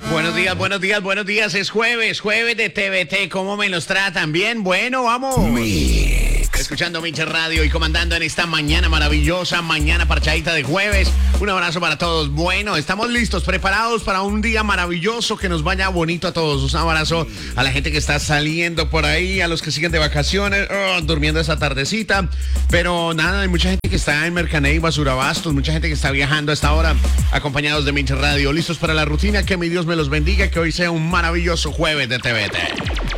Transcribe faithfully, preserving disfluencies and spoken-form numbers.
Buenos días, buenos días, buenos días. Es jueves, jueves de T V T. ¿Cómo me los tratan? Bien, bueno, vamos. Mix. Escuchando Mix Radio y comandando en esta mañana maravillosa, mañana parchadita de jueves. Un abrazo para todos. Bueno, estamos listos, preparados para un día maravilloso, que nos vaya bonito a todos. Un abrazo a la gente que está saliendo por ahí, a los que siguen de vacaciones, oh, durmiendo esa tardecita. Pero nada, hay mucha gente que está en Mercaney, Surabastos, mucha gente que está viajando a esta hora, acompañados de Mix Radio, listos para la rutina. Que mi Dios me los bendiga, que hoy sea un maravilloso jueves de T V T.